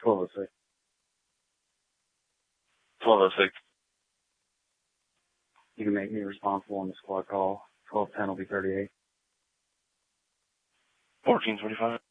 1206. 1206. You can make me responsible on the squad call. 1210 will be 38. 1425.